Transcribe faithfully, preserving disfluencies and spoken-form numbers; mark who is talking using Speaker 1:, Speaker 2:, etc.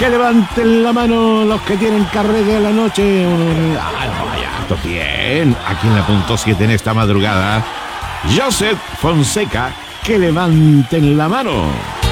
Speaker 1: Que levanten la mano los que tienen carrete de la noche. Ah, no, vaya, esto bien. Aquí en la punto siete en esta madrugada, Joseph Fonseca, que levanten la mano.